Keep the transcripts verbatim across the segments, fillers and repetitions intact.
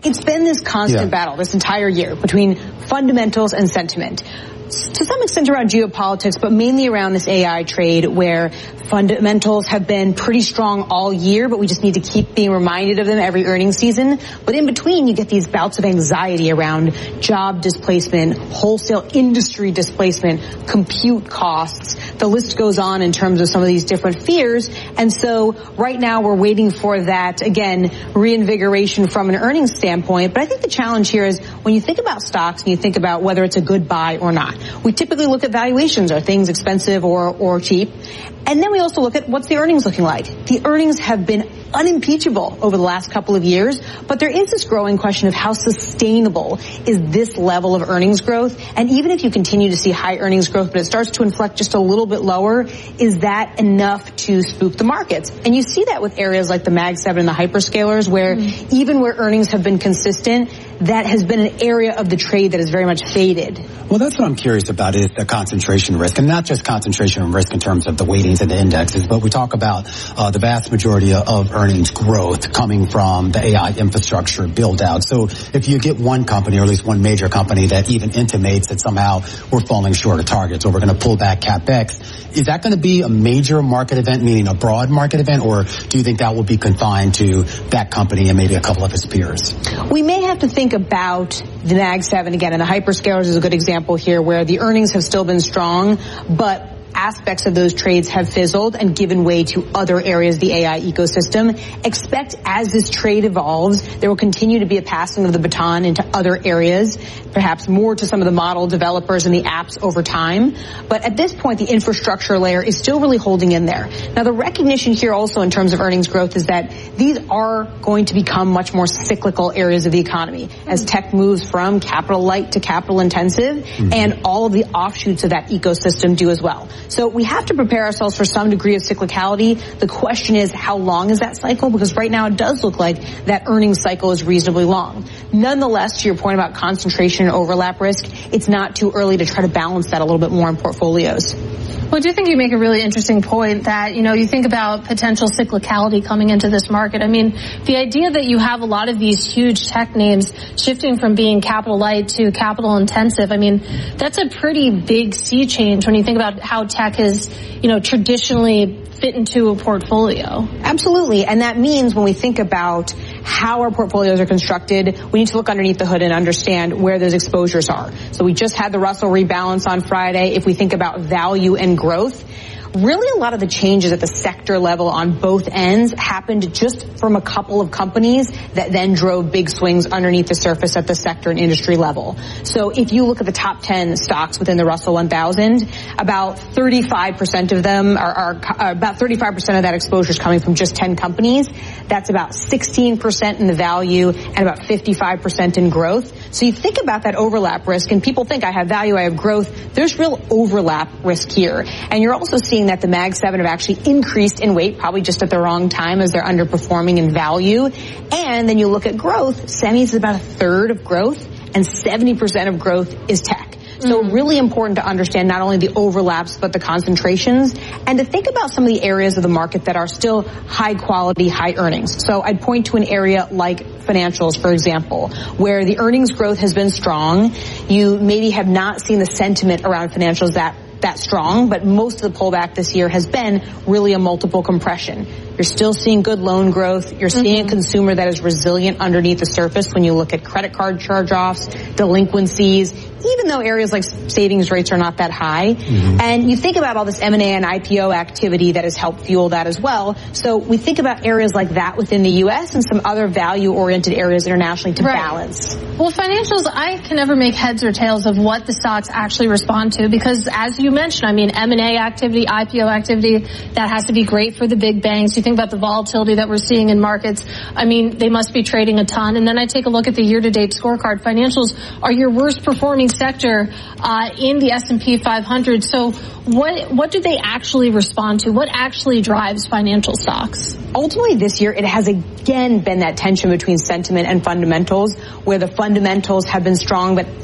It's been this constant yeah. battle this entire year between fundamentals and sentiment. To some extent around geopolitics, but mainly around this A I trade where fundamentals have been pretty strong all year, but we just need to keep being reminded of them every earnings season. But in between, you get these bouts of anxiety around job displacement, wholesale industry displacement, compute costs. The list goes on in terms of some of these different fears. And so right now we're waiting for that, again, reinvigoration from an earnings standpoint. But I think the challenge here is when you think about stocks and you think about whether it's a good buy or not, we typically look at valuations. Are things expensive or, or cheap? And then we also look at what's the earnings looking like. The earnings have been unimpeachable over the last couple of years, but there is this growing question of how sustainable is this level of earnings growth. And even if you continue to see high earnings growth, but it starts to inflect just a little bit lower, is that enough to spook the markets? And you see that with areas like the Mag seven and the hyperscalers, where mm-hmm. even where earnings have been consistent, that has been an area of the trade that has very much faded. Well, that's what I'm curious about is the concentration risk, and not just concentration risk in terms of the weightings and the indexes, but we talk about uh, the vast majority of earnings growth coming from the A I infrastructure build out. So if you get one company, or at least one major company, that even intimates that somehow we're falling short of targets or we're going to pull back CapEx, is that going to be a major market event, meaning a broad market event, or do you think that will be confined to that company and maybe a couple of its peers? We may have to think about the Mag seven again, and the hyperscalers is a good example here where the earnings have still been strong, but aspects of those trades have fizzled and given way to other areas of the A I ecosystem. Expect as this trade evolves, there will continue to be a passing of the baton into other areas, perhaps more to some of the model developers and the apps over time. But at this point, the infrastructure layer is still really holding in there. Now, the recognition here also in terms of earnings growth is that these are going to become much more cyclical areas of the economy as tech moves from capital light to capital intensive, mm-hmm. and all of the offshoots of that ecosystem do as well. So we have to prepare ourselves for some degree of cyclicality. The question is, how long is that cycle? Because right now it does look like that earnings cycle is reasonably long. Nonetheless, to your point about concentration and overlap risk, it's not too early to try to balance that a little bit more in portfolios. Well, I do think you make a really interesting point that, you know, you think about potential cyclicality coming into this market. I mean, the idea that you have a lot of these huge tech names shifting from being capital light to capital intensive, I mean, that's a pretty big sea change when you think about how tech has, you know, traditionally fit into a portfolio. Absolutely. And that means when we think about how our portfolios are constructed, we need to look underneath the hood and understand where those exposures are. So we just had the Russell rebalance on Friday. If we think about value and growth, really a lot of the changes at the sector level on both ends happened just from a couple of companies that then drove big swings underneath the surface at the sector and industry level. So if you look at the top ten stocks within the Russell one thousand, about thirty-five percent of them are, are uh, about thirty-five percent of that exposure is coming from just ten companies. That's about sixteen percent in the value and about fifty-five percent in growth. So you think about that overlap risk, and people think I have value, I have growth. There's real overlap risk here. And you're also seeing that the Mag seven have actually increased in weight, probably just at the wrong time as they're underperforming in value. And then you look at growth, semis is about a third of growth, and seventy percent of growth is tech. So mm-hmm. really important to understand not only the overlaps, but the concentrations, and to think about some of the areas of the market that are still high quality, high earnings. So I'd point to an area like financials, for example, where the earnings growth has been strong. You maybe have not seen the sentiment around financials that that strong, but most of the pullback this year has been really a multiple compression. You're still seeing good loan growth. You're seeing mm-hmm. a consumer that is resilient underneath the surface when you look at credit card charge-offs, delinquencies, even though areas like savings rates are not that high. Mm-hmm. And you think about all this M and A and I P O activity that has helped fuel that as well. So we think about areas like that within the U S and some other value-oriented areas internationally to right. balance. Well, financials, I can never make heads or tails of what the stocks actually respond to because, as you mentioned, I mean, M and A activity, I P O activity, that has to be great for the big banks. You think about the volatility that we're seeing in markets. I mean, they must be trading a ton. And then I take a look at the year-to-date scorecard. Financials are your worst performing sector uh, in the S and P five hundred. So what what do they actually respond to? What actually drives financial stocks? Ultimately, this year, it has again been that tension between sentiment and fundamentals, where the fundamentals have been strong, but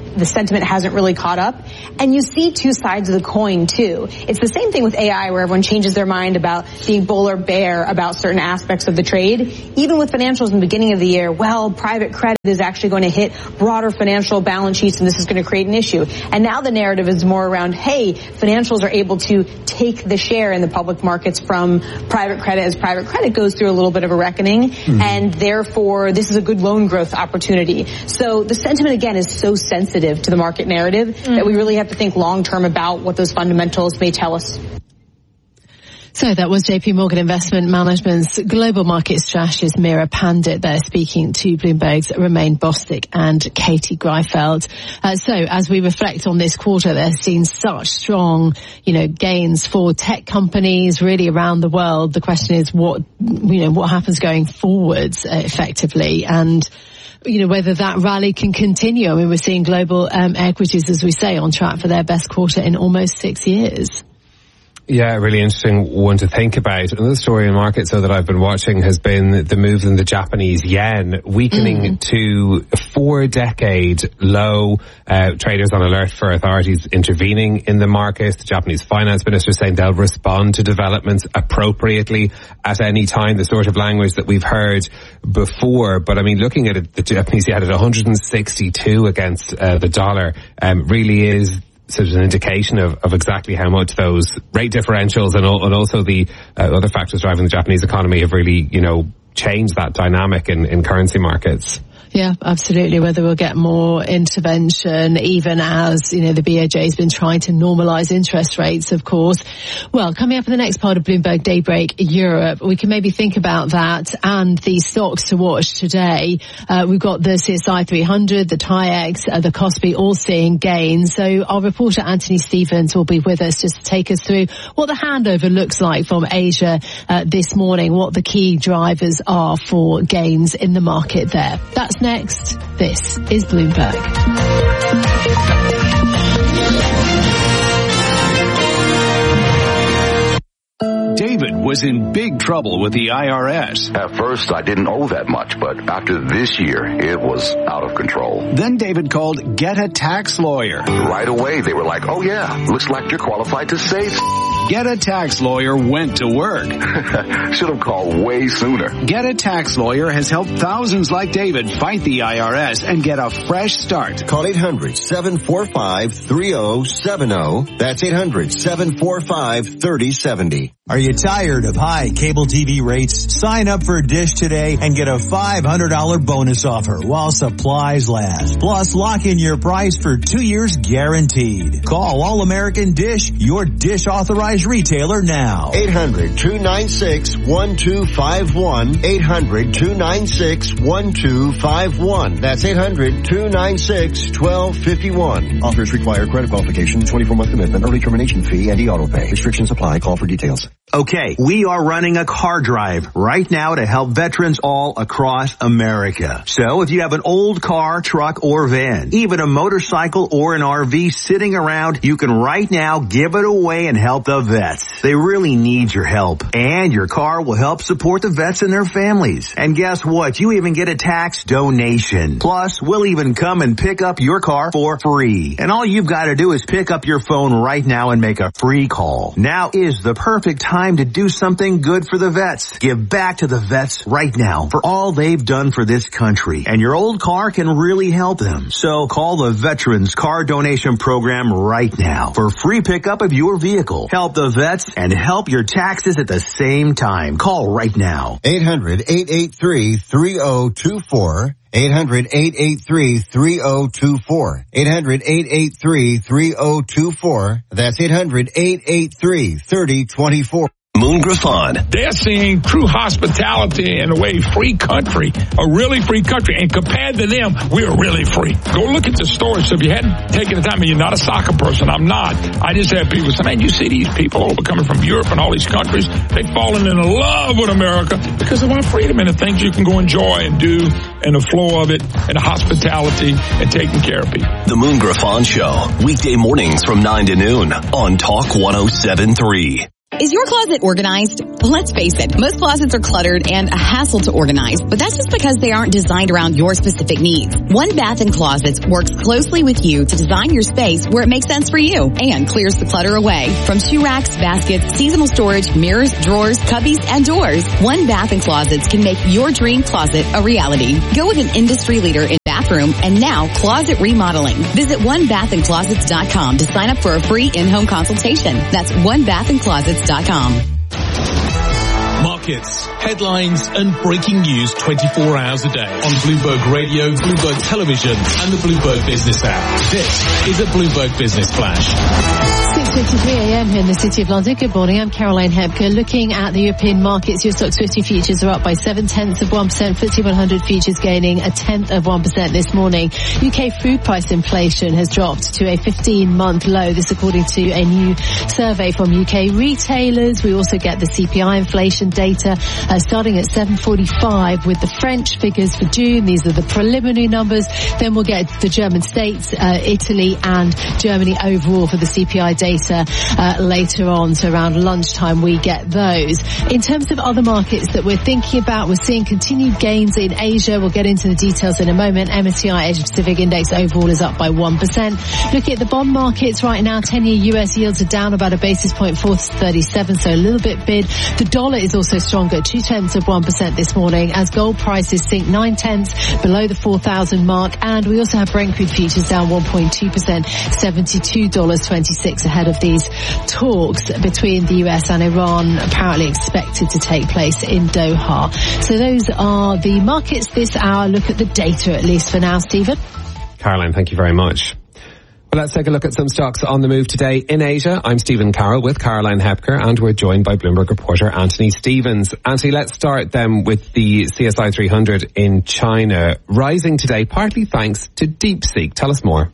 the sentiment hasn't really caught up. And you see two sides of the coin, too. It's the same thing with A I, where everyone changes their mind about being bull or bear about certain aspects of the trade. Even with financials in the beginning of the year, well, private credit is actually going to hit broader financial balance sheets, and this is going to create an issue. And now the narrative is more around, hey, financials are able to take the share in the public markets from private credit as private credit goes through a little bit of a reckoning, mm-hmm. and therefore this is a good loan growth opportunity. So the sentiment, again, is so sensitive to the market narrative mm-hmm. that we really have to think long-term about what those fundamentals may tell us. So that was J P Morgan Investment Management's global market strategist Meera Pandit there, speaking to Bloomberg's Romain Bostick and Katie Greifeld. Uh, so as we reflect on this quarter, they're seeing such strong, you know, gains for tech companies really around the world. The question is what, you know, what happens going forwards uh, effectively, and you know, whether that rally can continue. I mean, we're seeing global um, equities, as we say, on track for their best quarter in almost six years. Yeah, a really interesting one to think about. Another story in markets so that I've been watching has been the move in the Japanese yen, weakening mm. to a four-decade low. Uh, traders on alert for authorities intervening in the market. The Japanese finance minister saying they'll respond to developments appropriately at any time, the sort of language that we've heard before. But I mean, looking at it, the Japanese yen at one hundred sixty-two against uh, the dollar um, really is sort of an indication of, of exactly how much those rate differentials and, and also the uh, other factors driving the Japanese economy have really, you know, changed that dynamic in, in currency markets. Yeah, absolutely. Whether we'll get more intervention, even as, you know, the B O J has been trying to normalise interest rates, of course. Well, coming up in the next part of Bloomberg Daybreak Europe, we can maybe think about that and the stocks to watch today. Uh, we've got the C S I three hundred, the TAIEX, uh, the Kospi all seeing gains. So our reporter Anthony Stevens will be with us just to take us through what the handover looks like from Asia uh, this morning, what the key drivers are for gains in the market there. That's next. This is Bloomberg. David was in big trouble with the I R S. At first, I didn't owe that much, but after this year, it was out of control. Then David called Get a Tax Lawyer. Right away, they were like, oh yeah, looks like you're qualified to save. Get a Tax Lawyer went to work. Should have called way sooner. Get a Tax Lawyer has helped thousands like David fight the I R S and get a fresh start. Call eight hundred, seven four five, three oh seven oh. That's eight hundred, seven four five, three oh seven oh. Are you tired of high cable T V rates? Sign up for Dish today and get a five hundred dollars bonus offer while supplies last. Plus, lock in your price for two years guaranteed. Call All American Dish, your Dish authorized retailer now. eight hundred, two nine six, one two five one. eight hundred, two nine six, one two five one. That's eight hundred, two nine six, one two five one. Offers require credit qualification, twenty-four month commitment, early termination fee, and e-auto pay. Restrictions apply. Call for details. Okay, we are running a car drive right now to help veterans all across America. So if you have an old car, truck, or van, even a motorcycle or an R V sitting around, you can right now give it away and help the vets. They really need your help. And your car will help support the vets and their families. And guess what? You even get a tax donation. Plus, we'll even come and pick up your car for free. And all you've got to do is pick up your phone right now and make a free call. Now is the perfect time to do something good for the vets. Give back to the vets right now for all they've done for this country. And your old car can really help them. So call the Veterans Car Donation Program right now for free pickup of your vehicle. Help the vets and help your taxes at the same time. Call right now. eight hundred, eight eight three, three oh two four. eight hundred, eight eight three, three oh two four. eight hundred, eight eight three, three oh two four. That's eight hundred, eight eight three, three oh two four. Moon Griffon. They're seeing true hospitality in a way, free country, a really free country. And compared to them, we're really free. Go look at the stores. So if you hadn't taken the time, and you're not a soccer person, I'm not. I just have people say, man, you see these people over coming from Europe and all these countries, they've fallen in love with America because of our freedom and the things you can go enjoy and do and the flow of it and the hospitality and taking care of people. The Moon Griffon Show, weekday mornings from nine to noon on Talk one oh seven point three. Is your closet organized? Let's face it, most closets are cluttered and a hassle to organize, but that's just because they aren't designed around your specific needs. One Bath and Closets works closely with you to design your space where it makes sense for you and clears the clutter away. From shoe racks, baskets, seasonal storage, mirrors, drawers, cubbies, and doors, One Bath and Closets can make your dream closet a reality. Go with an industry leader in bathroom and now closet remodeling. Visit one bath and closets dot com to sign up for a free in-home consultation. That's one bath and closets dot com. Markets, headlines, and breaking news twenty-four hours a day on Bloomberg Radio, Bloomberg Television, and the Bloomberg Business app. This is a Bloomberg Business Flash. six fifty-three a.m. here in the City of London. Good morning, I'm Caroline Hepker. Looking at the European markets, your Stoxx fifty futures are up by seven tenths of one percent. F T S E one hundred futures gaining a tenth of one percent this morning. U K food price inflation has dropped to a fifteen-month low. This according to a new survey from U K retailers. We also get the C P I inflation data uh, starting at seven forty-five with the French figures for June. These are the preliminary numbers. Then we'll get the German states, uh, Italy and Germany overall for the C P I data uh, later on. So around lunchtime we get those. In terms of other markets that we're thinking about, we're seeing continued gains in Asia. We'll get into the details in a moment. M S C I Asia Pacific Index overall is up by one percent. Looking at the bond markets right now, ten-year U S yields are down about a basis point, four to thirty-seven, so a little bit bid. The dollar is also stronger, two tenths of one percent this morning as gold prices sink nine tenths below the four thousand mark. And we also have Brent crude futures down one point two percent, seventy-two dollars and twenty-six cents ahead of these talks between the U S and Iran apparently expected to take place in Doha. So those are the markets this hour. Look at the data at least for now, Stephen. Caroline, thank you very much. Well, let's take a look at some stocks on the move today in Asia. I'm Stephen Carroll with Caroline Hepker, and we're joined by Bloomberg reporter Anthony Stevens. Anthony, let's start then with the C S I three hundred in China, rising today partly thanks to DeepSeek. Tell us more.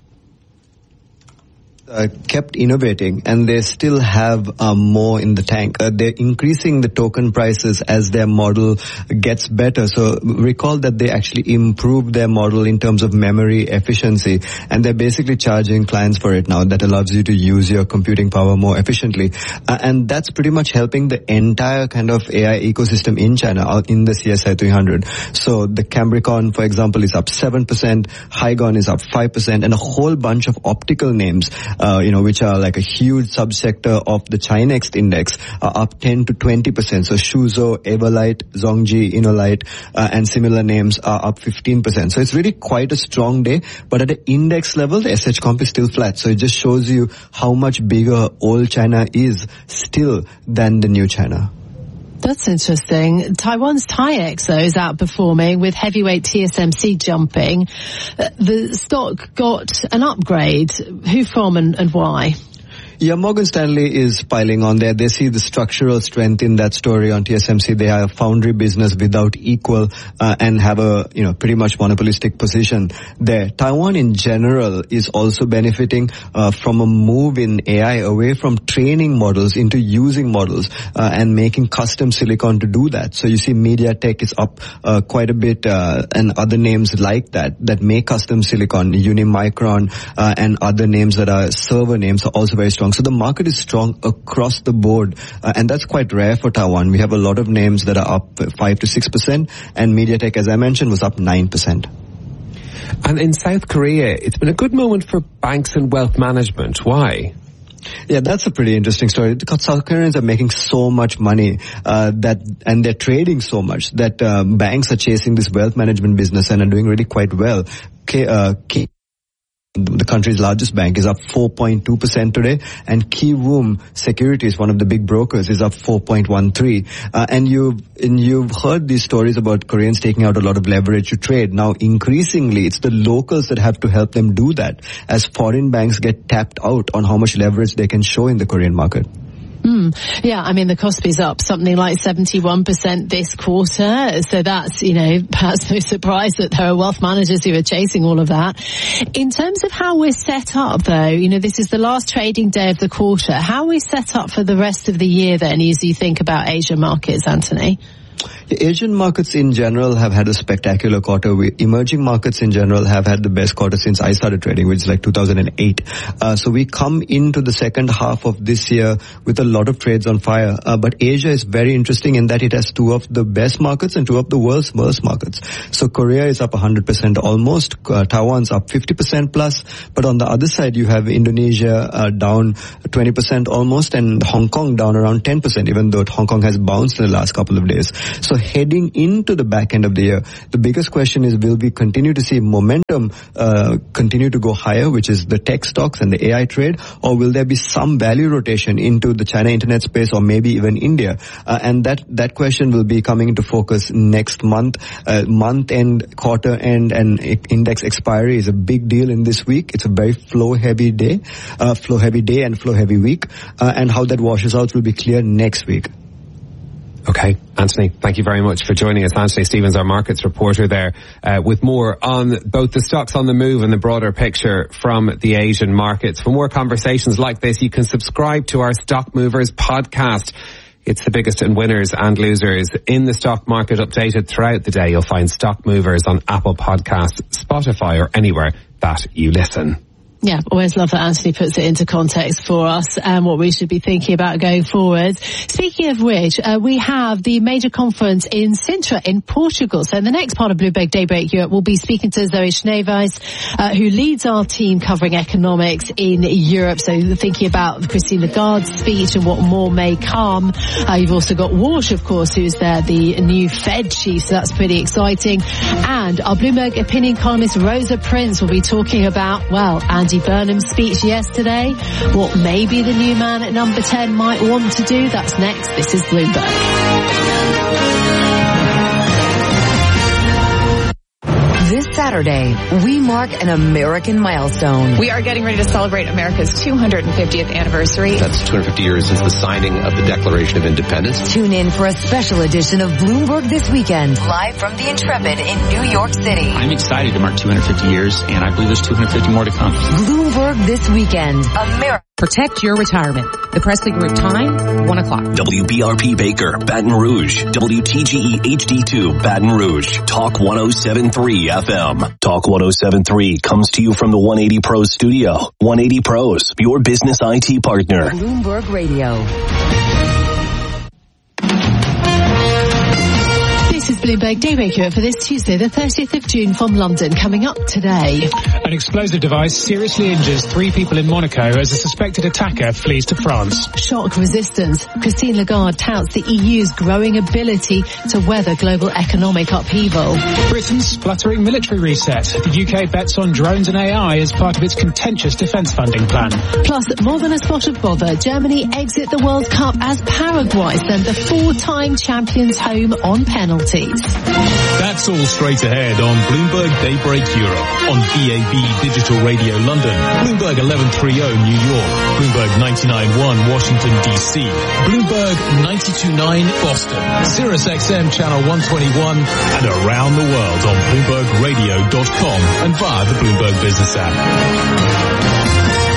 Uh, kept innovating, and they still have uh, more in the tank. Uh, they're increasing the token prices as their model gets better. So recall that they actually improved their model in terms of memory efficiency, and they're basically charging clients for it now. That allows you to use your computing power more efficiently. Uh, and that's pretty much helping the entire kind of A I ecosystem in China, out in the C S I three hundred. So the Cambricon, for example, is up seven percent, Hygon is up five percent, and a whole bunch of optical names Uh, you know, which are like a huge subsector of the Chinext index, are up ten to twenty percent. So Shuzo, Everlight, Zhongji, Innolight, uh, and similar names are up fifteen percent. So it's really quite a strong day. But at the index level, the S H Comp is still flat. So it just shows you how much bigger old China is still than the new China. That's interesting. Taiwan's TAIEX, though, is outperforming with heavyweight T S M C jumping. Uh, the stock got an upgrade. Who from and, and why? Yeah, Morgan Stanley is piling on there. They see the structural strength in that story on T S M C. They have a foundry business without equal uh, and have a, you know, pretty much monopolistic position there. Taiwan in general is also benefiting uh, from a move in A I away from training models into using models uh, and making custom silicon to do that. So you see MediaTek is up uh, quite a bit uh, and other names like that that make custom silicon. Unimicron uh, and other names that are server names are also very strong. So the market is strong across the board, uh, and that's quite rare for Taiwan. We have a lot of names that are up five to six percent, and MediaTek, as I mentioned, was up nine percent. And in South Korea, it's been a good moment for banks and wealth management. Why? Yeah, that's a pretty interesting story. Because South Koreans are making so much money uh, that, and they're trading so much that uh, banks are chasing this wealth management business and are doing really quite well. K, uh, K The country's largest bank is up four point two percent today, and Kiwoom Securities, one of the big brokers, is up four point one three. Uh, and you've, and you've heard these stories about Koreans taking out a lot of leverage to trade. Now, increasingly, it's the locals that have to help them do that as foreign banks get tapped out on how much leverage they can show in the Korean market. Mm. Yeah, I mean, the Kospi's up something like seventy-one percent this quarter. So that's, you know, perhaps no surprise that there are wealth managers who are chasing all of that. In terms of how we're set up, though, you know, this is the last trading day of the quarter. How are we set up for the rest of the year, then, as you think about Asia markets, Anthony? Asian markets in general have had a spectacular quarter. We, emerging markets in general have had the best quarter since I started trading, which is like two thousand eight. Uh, so we come into the second half of this year with a lot of trades on fire. Uh, but Asia is very interesting in that it has two of the best markets and two of the world's worst markets. So Korea is up one hundred percent almost. Uh, Taiwan's up fifty percent plus. But on the other side, you have Indonesia uh, down twenty percent almost, and Hong Kong down around ten percent, even though Hong Kong has bounced in the last couple of days. So heading into the back end of the year, the biggest question is, will we continue to see momentum uh, continue to go higher, which is the tech stocks and the A I trade, or will there be some value rotation into the China internet space or maybe even India? Uh, and that, that question will be coming into focus next month. Uh, month end, quarter end, and index expiry is a big deal in this week. It's a very flow heavy day, uh, flow heavy day and flow heavy week. Uh, and how that washes out will be clear next week. Okay, Anthony, thank you very much for joining us. Anthony Stevens, our markets reporter there, uh, with more on both the stocks on the move and the broader picture from the Asian markets. For more conversations like this, you can subscribe to our Stock Movers podcast. It's the biggest in winners and losers in the stock market, updated throughout the day. You'll find Stock Movers on Apple Podcasts, Spotify, or anywhere that you listen. Yeah, always love that Anthony puts it into context for us and what we should be thinking about going forward. Speaking of which, uh, we have the major conference in Sintra in Portugal. So in the next part of Bloomberg Daybreak Europe, we'll be speaking to Zoe Schneeweiss, uh, who leads our team covering economics in Europe. So thinking about Christine Lagarde's speech and what more may come. Uh, you've also got Walsh, of course, who's there, the new Fed chief. So that's pretty exciting. And our Bloomberg opinion columnist Rosa Prince will be talking about, well, Andy Burnham's speech yesterday, what maybe the new man at number ten might want to do. That's next. This is Bloomberg. This Saturday, we mark an American milestone. We are getting ready to celebrate America's two hundred fiftieth anniversary. That's two hundred fifty years since the signing of the Declaration of Independence. Tune in for a special edition of Bloomberg This Weekend, live from the Intrepid in New York City. I'm excited to mark two hundred fifty years, and I believe there's two hundred fifty more to come. Bloomberg This Weekend, America. Protect your retirement. The Presley Group time, one o'clock. W B R P Baker, Baton Rouge. W T G E H D two, Baton Rouge. Talk one oh seven point three F M. Talk one oh seven point three comes to you from the one eighty Pros studio. one eighty Pros, your business I T partner. Bloomberg Radio. This is Bloomberg Daybreak Europe for this Tuesday, the thirtieth of June from London. Coming up today. An explosive device seriously injures three people in Monaco as a suspected attacker flees to France. Shock resistance. Christine Lagarde touts the E U's growing ability to weather global economic upheaval. Britain's spluttering military reset. The U K bets on drones and A I as part of its contentious defence funding plan. Plus, more than a spot of bother. Germany exit the World Cup as Paraguay send the four-time champions home on penalties. That's all straight ahead on Bloomberg Daybreak Europe, on D A B Digital Radio London, Bloomberg eleven thirty New York, Bloomberg ninety-nine point one Washington D C, Bloomberg ninety-two point nine Boston, Sirius X M Channel one twenty-one, and around the world on Bloomberg Radio dot com and via the Bloomberg Business app.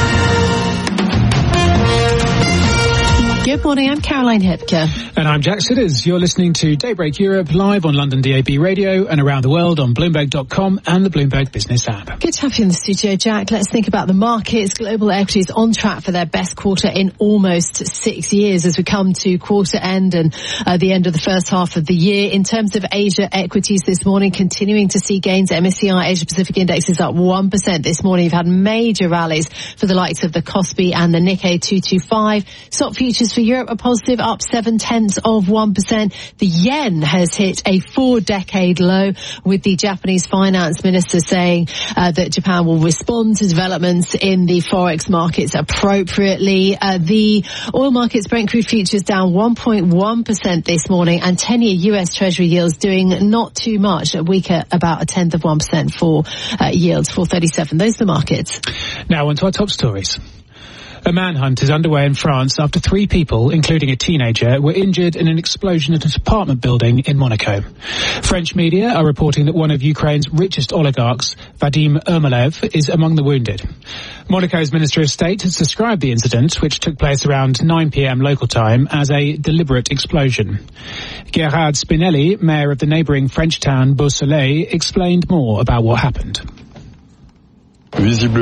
Good morning, I'm Caroline Hipker. And I'm Jack Sidders. You're listening to Daybreak Europe live on London D A B Radio and around the world on Bloomberg dot com and the Bloomberg Business app. Good to have you in the studio, Jack. Let's think about the markets. Global equities on track for their best quarter in almost six years as we come to quarter end and uh, the end of the first half of the year. In terms of Asia equities this morning, continuing to see gains. M S C I Asia Pacific Index is up one percent this morning. You've had major rallies for the likes of the Kospi and the Nikkei two twenty-five. Stock futures for Europe are positive, up seven tenths of one percent. The yen has hit a four-decade low, with the Japanese finance minister saying uh, that Japan will respond to developments in the forex markets appropriately. Uh, the oil markets, Brent crude futures down one point one percent this morning, and ten-year U S Treasury yields doing not too much, weaker about a tenth of one percent for uh, yields, four thirty-seven. Those are the markets. Now on to our top stories. A manhunt is underway in France after three people, including a teenager, were injured in an explosion at an apartment building in Monaco. French media are reporting that one of Ukraine's richest oligarchs, Vadim Ermolev, is among the wounded. Monaco's Minister of State has described the incident, which took place around nine p.m. local time, as a deliberate explosion. Gerard Spinelli, mayor of the neighbouring French town Beausoleil, explained more about what happened. Visibly,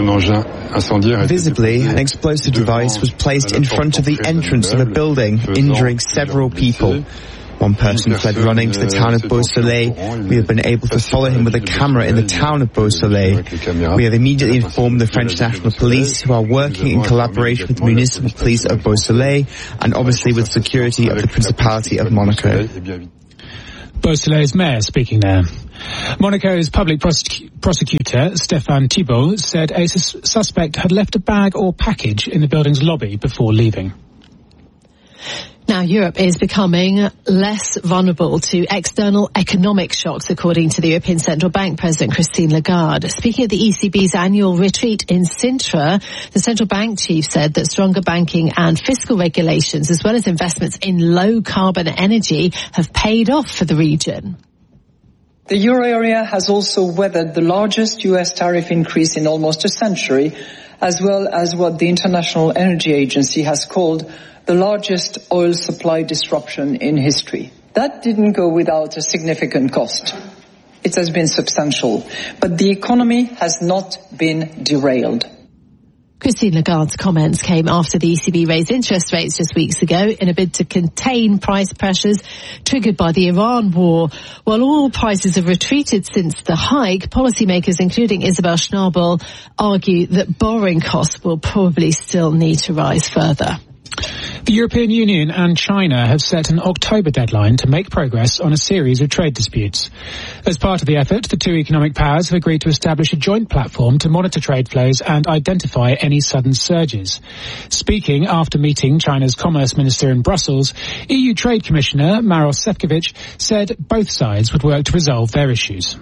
an explosive device was placed in front of the entrance of a building, injuring several people. One person fled running to the town of Beausoleil. We have been able to follow him with a camera in the town of Beausoleil. We have immediately informed the French National Police, who are working in collaboration with the municipal police of Beausoleil and obviously with security of the Principality of Monaco. Beausoleil's mayor speaking there. Monaco's public prosec- prosecutor, Stéphane Thibault, said a sus- suspect had left a bag or package in the building's lobby before leaving. Now, Europe is becoming less vulnerable to external economic shocks, according to the European Central Bank President Christine Lagarde. Speaking at the E C B's annual retreat in Sintra, the central bank chief said that stronger banking and fiscal regulations, as well as investments in low-carbon energy, have paid off for the region. The euro area has also weathered the largest U S tariff increase in almost a century, as well as what the International Energy Agency has called the largest oil supply disruption in history. That didn't go without a significant cost. It has been substantial, but the economy has not been derailed. Christine Lagarde's comments came after the E C B raised interest rates just weeks ago in a bid to contain price pressures triggered by the Iran war. While oil prices have retreated since the hike, policymakers, including Isabel Schnabel, argue that borrowing costs will probably still need to rise further. The European Union and China have set an October deadline to make progress on a series of trade disputes. As part of the effort, the two economic powers have agreed to establish a joint platform to monitor trade flows and identify any sudden surges. Speaking after meeting China's Commerce Minister in Brussels, E U Trade Commissioner Maros Sefcovic said both sides would work to resolve their issues.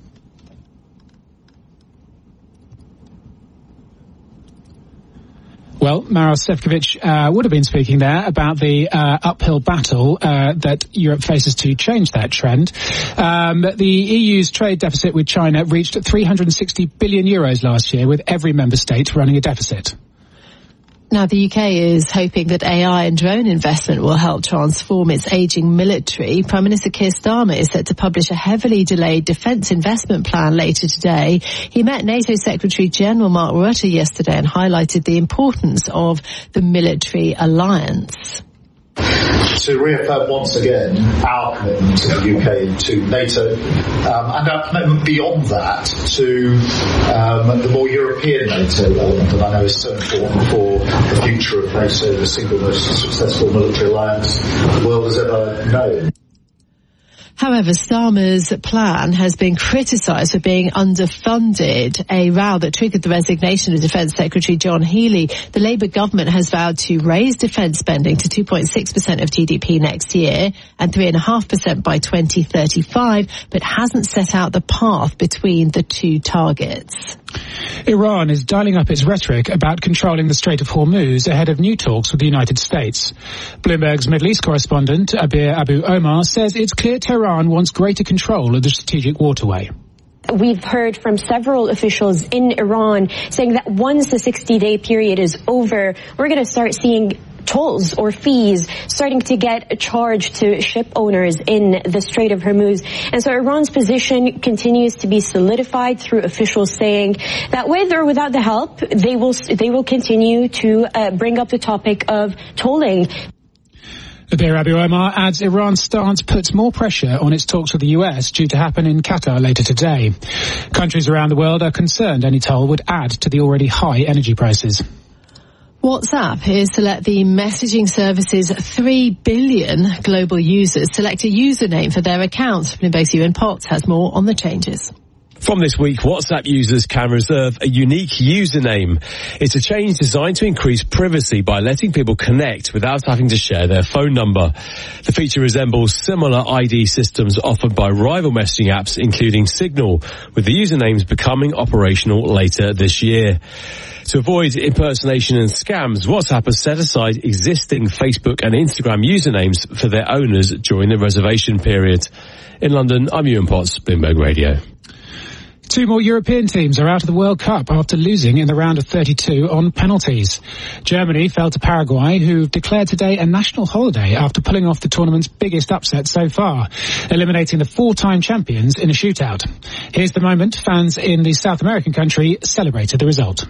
Well, Maros Sefcovic uh, would have been speaking there about the uh, uphill battle uh, that Europe faces to change that trend. Um, the E U's trade deficit with China reached three hundred sixty billion euros last year, with every member state running a deficit. Now, the U K is hoping that A I and drone investment will help transform its ageing military. Prime Minister Keir Starmer is set to publish a heavily delayed defence investment plan later today. He met NATO Secretary General Mark Rutte yesterday and highlighted the importance of the military alliance. To reaffirm once again our commitment to the U K to NATO um, and our commitment beyond that to um, the more European NATO element that I know is so important for the future of NATO, the single most successful military alliance the world has ever known. However, Starmer's plan has been criticised for being underfunded, a row that triggered the resignation of Defence Secretary John Healey. The Labour government has vowed to raise defence spending to two point six percent of G D P next year and three point five percent by twenty thirty-five, but hasn't set out the path between the two targets. Iran is dialing up its rhetoric about controlling the Strait of Hormuz ahead of new talks with the United States. Bloomberg's Middle East correspondent, Abir Abu Omar, says it's clear Tehran wants greater control of the strategic waterway. We've heard from several officials in Iran saying that once the sixty-day period is over, we're going to start seeing tolls or fees starting to get charged to ship owners in the Strait of Hormuz. And so Iran's position continues to be solidified through officials saying that with or without the help, they will they will continue to uh, bring up the topic of tolling. Abir Abu Omar adds Iran's stance puts more pressure on its talks with the U S due to happen in Qatar later today. Countries around the world are concerned any toll would add to the already high energy prices. WhatsApp is to let the messaging service's three billion global users select a username for their accounts. Bloomberg's Ewan Potts has more on the changes. From this week, WhatsApp users can reserve a unique username. It's a change designed to increase privacy by letting people connect without having to share their phone number. The feature resembles similar I D systems offered by rival messaging apps, including Signal, with the usernames becoming operational later this year. To avoid impersonation and scams, WhatsApp has set aside existing Facebook and Instagram usernames for their owners during the reservation period. In London, I'm Ewan Potts, Bloomberg Radio. Two more European teams are out of the World Cup after losing in the round of thirty-two on penalties. Germany fell to Paraguay, who've declared today a national holiday after pulling off the tournament's biggest upset so far, eliminating the four-time champions in a shootout. Here's the moment fans in the South American country celebrated the result.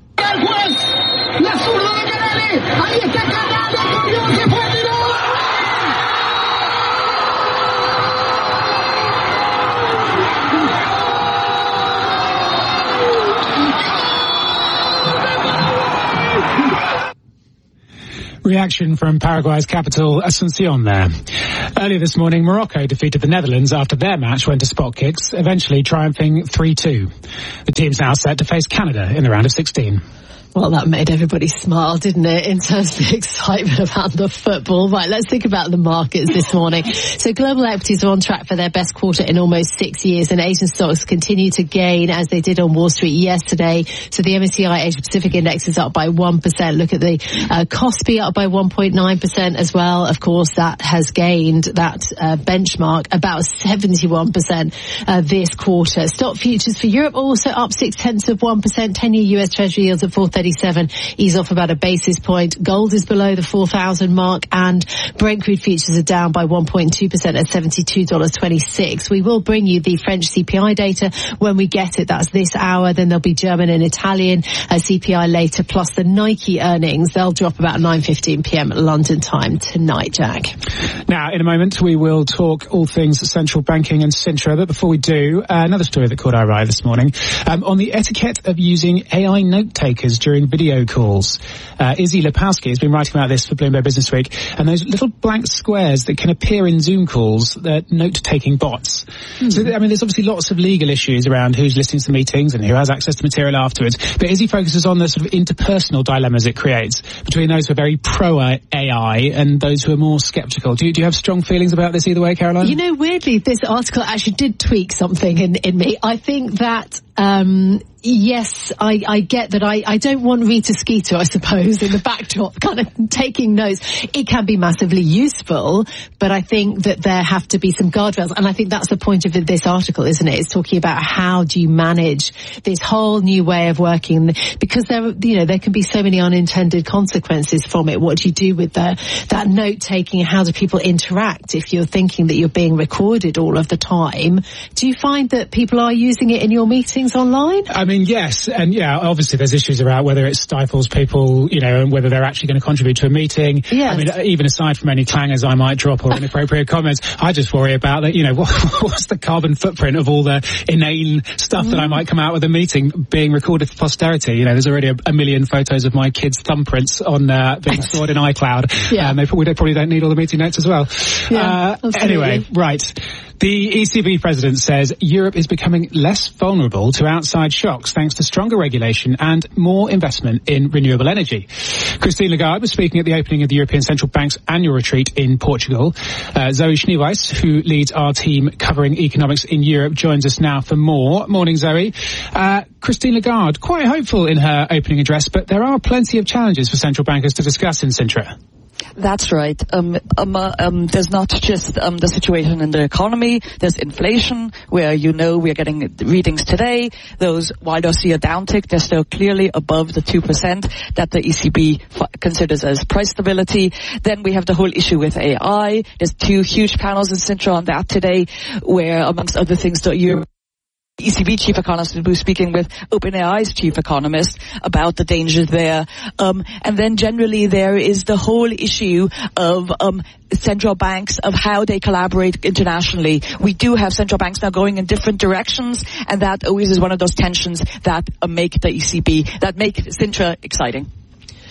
Reaction from Paraguay's capital, Asunción there. Earlier this morning, Morocco defeated the Netherlands after their match went to spot kicks, eventually triumphing three two. The team's now set to face Canada in the round of sixteen. Well, that made everybody smile, didn't it, in terms of the excitement about the football. Right, let's think about the markets this morning. So global equities are on track for their best quarter in almost six years, and Asian stocks continue to gain as they did on Wall Street yesterday. So the M S C I Asia Pacific Index is up by one percent. Look at the uh, Kospi up by one point nine percent as well. Of course, that has gained that uh, benchmark about seventy-one percent uh, this quarter. Stock futures for Europe also up six tenths of one percent. ten-year U S Treasury yields at four thirty-seven, ease off about a basis point. Gold is below the four thousand mark, and Brent crude futures are down by one point two percent at seventy-two dollars twenty-six. We will bring you the French C P I data when we get it. That's this hour. Then there'll be German and Italian uh, C P I later, plus the Nike earnings. They'll drop about nine fifteen p.m. London time tonight, Jack. Now, in a moment, we will talk all things central banking and Sintra. But before we do, uh, another story that caught our eye this morning. Um, on the etiquette of using A I note takers during video calls. Uh, Izzy Lepowski has been writing about this for Bloomberg Business Week, and those little blank squares that can appear in Zoom calls, they're note-taking bots. Mm. So, I mean, there's obviously lots of legal issues around who's listening to the meetings and who has access to material afterwards, but Izzy focuses on the sort of interpersonal dilemmas it creates between those who are very pro-A I and those who are more sceptical. Do you, do you have strong feelings about this either way, Caroline? You know, weirdly, this article actually did tweak something in, in me. I think that um yes, I, I get that. I, I don't want Rita Skeeter, I suppose, in the backdrop, kind of taking notes. It can be massively useful, but I think that there have to be some guardrails. And I think that's the point of this article, isn't it? It's talking about how do you manage this whole new way of working, because there, you know, there can be so many unintended consequences from it. What do you do with the, that note taking? How do people interact if you're thinking that you're being recorded all of the time? Do you find that people are using it in your meetings online? I mean, yes, and yeah, obviously there's issues around whether it stifles people, you know, and whether they're actually going to contribute to a meeting. Yes. I mean, even aside from any clangers I might drop or inappropriate comments, I just worry about that, you know, what, what's the carbon footprint of all the inane stuff mm. that I might come out with a meeting being recorded for posterity? You know, there's already a, a million photos of my kids' thumbprints on uh, being stored in iCloud. Yeah. Um, they probably, probably don't need all the meeting notes as well. Yeah, uh, anyway, right. The E C B president says Europe is becoming less vulnerable to outside shocks thanks to stronger regulation and more investment in renewable energy. Christine Lagarde was speaking at the opening of the European Central Bank's annual retreat in Portugal. Uh, Zoe Schneeweiss, who leads our team covering economics in Europe, joins us now for more. Morning, Zoe. Uh, Christine Lagarde, quite hopeful in her opening address, but there are plenty of challenges for central bankers to discuss in Sintra. That's right. Um, um, uh, um, there's not just um, the situation in the economy. There's inflation, where you know we're getting readings today. Those, while they'll see a downtick, they're still clearly above the two percent that the E C B f- considers as price stability. Then we have the whole issue with A I. There's two huge panels in Sintra on that today, where, amongst other things, the Europe E C B chief economist will be speaking with OpenAI's chief economist about the dangers there. Um, and then generally there is the whole issue of um, central banks, of how they collaborate internationally. We do have central banks now going in different directions, and that always is one of those tensions that uh, make the E C B, that make Sintra exciting.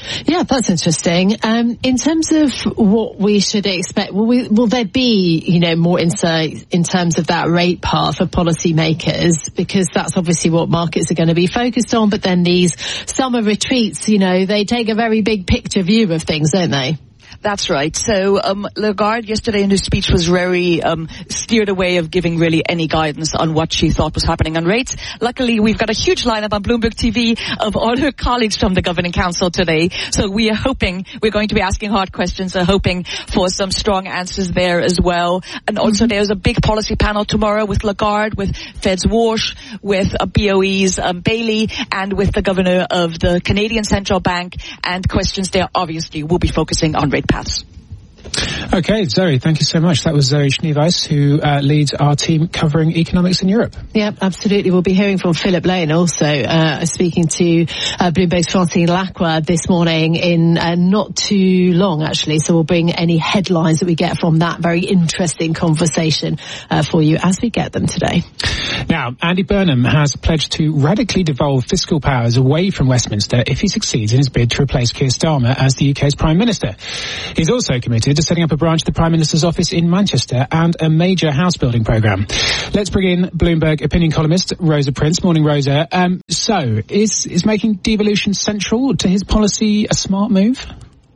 Yeah, that's interesting. Um, in terms of what we should expect, will, we, will there be, you know, more insight in terms of that rate path for policymakers? Because that's obviously what markets are going to be focused on. But then these summer retreats, you know, they take a very big picture view of things, don't they? That's right. So um, Lagarde yesterday in her speech was very um, steered away of giving really any guidance on what she thought was happening on rates. Luckily, we've got a huge lineup on Bloomberg T V of all her colleagues from the Governing Council today. So we are hoping, we're going to be asking hard questions, are hoping for some strong answers there as well. And also mm-hmm. there's a big policy panel tomorrow with Lagarde, with Fed's Walsh, with uh, B O E's um, Bailey, and with the governor of the Canadian Central Bank. And questions there obviously will be focusing on rate paths. Okay, Zoe, thank you so much. That was Zoe Schneeweiss, who uh, leads our team covering economics in Europe. Yeah, absolutely. We'll be hearing from Philip Lane also, uh, speaking to uh, Bloomberg's Francine Lacqua this morning in uh, not too long, actually. So we'll bring any headlines that we get from that very interesting conversation uh, for you as we get them today. Now, Andy Burnham has pledged to radically devolve fiscal powers away from Westminster if he succeeds in his bid to replace Keir Starmer as the U K's Prime Minister. He's also committed to setting up a branch of the Prime Minister's office in Manchester and a major house building programme. Let's bring in Bloomberg opinion columnist Rosa Prince. Morning, Rosa. Um, so, is, is making devolution central to his policy a smart move?